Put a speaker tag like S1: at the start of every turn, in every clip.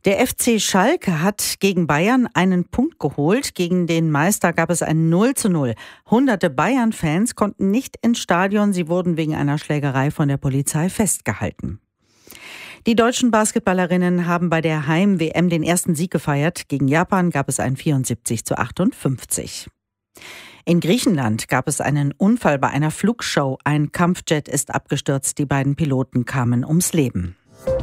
S1: Der FC Schalke hat gegen Bayern einen Punkt geholt. Gegen den Meister gab es ein 0:0. Hunderte Bayern-Fans konnten nicht ins Stadion. Sie wurden wegen einer Schlägerei von der Polizei festgehalten. Die deutschen Basketballerinnen haben bei der Heim-WM den ersten Sieg gefeiert. Gegen Japan gab es ein 74:58. In Griechenland gab es einen Unfall bei einer Flugshow. Ein Kampfjet ist abgestürzt. Die beiden Piloten kamen ums Leben.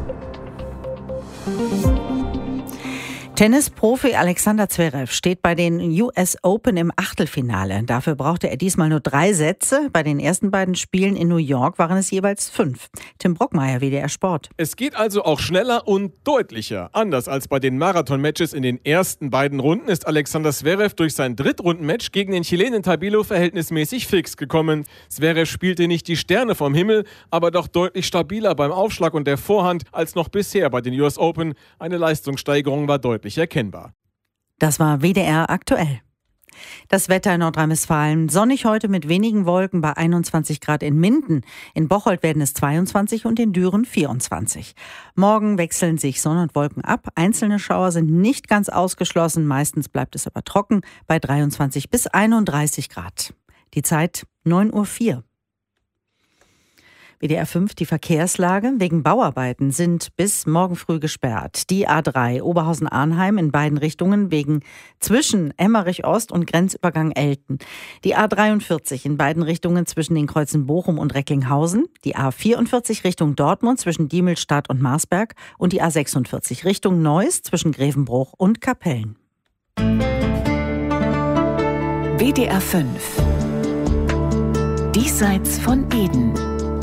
S1: Tennisprofi Alexander Zverev steht bei den US Open im Achtelfinale. Dafür brauchte er diesmal nur 3 Sätze. Bei den ersten beiden Spielen in New York waren es jeweils 5. Tim Brockmeier, WDR Sport.
S2: Es geht also auch schneller und deutlicher. Anders als bei den Marathon-Matches in den ersten beiden Runden ist Alexander Zverev durch sein Drittrundenmatch gegen den Chilenen Tabilo verhältnismäßig fix gekommen. Zverev spielte nicht die Sterne vom Himmel, aber doch deutlich stabiler beim Aufschlag und der Vorhand als noch bisher bei den US Open. Eine Leistungssteigerung war deutlich erkennbar.
S1: Das war WDR aktuell. Das Wetter in Nordrhein-Westfalen. Sonnig heute mit wenigen Wolken bei 21 Grad in Minden. In Bocholt werden es 22 und in Düren 24. Morgen wechseln sich Sonne und Wolken ab. Einzelne Schauer sind nicht ganz ausgeschlossen. Meistens bleibt es aber trocken bei 23 bis 31 Grad. Die Zeit 9:04 Uhr. WDR 5, die Verkehrslage. Wegen Bauarbeiten sind bis morgen früh gesperrt. Die A3 Oberhausen-Arnheim in beiden Richtungen wegen zwischen Emmerich-Ost und Grenzübergang Elten. Die A43 in beiden Richtungen zwischen den Kreuzen Bochum und Recklinghausen. Die A44 Richtung Dortmund zwischen Diemelstadt und Marsberg. Und die A46 Richtung Neuss zwischen Grevenbruch und Kapellen.
S3: WDR 5 Diesseits von Eden.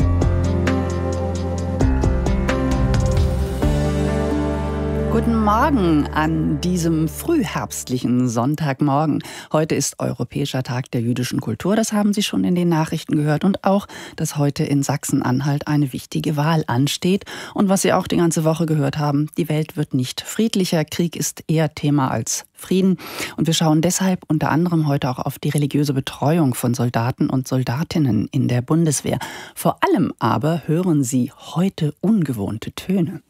S4: Guten Morgen an diesem frühherbstlichen Sonntagmorgen. Heute ist Europäischer Tag der jüdischen Kultur, das haben Sie schon in den Nachrichten gehört. Und auch, dass heute in Sachsen-Anhalt eine wichtige Wahl ansteht. Und was Sie auch die ganze Woche gehört haben, die Welt wird nicht friedlicher. Krieg ist eher Thema als Frieden. Und wir schauen deshalb unter anderem heute auch auf die religiöse Betreuung von Soldaten und Soldatinnen in der Bundeswehr. Vor allem aber hören Sie heute ungewohnte Töne.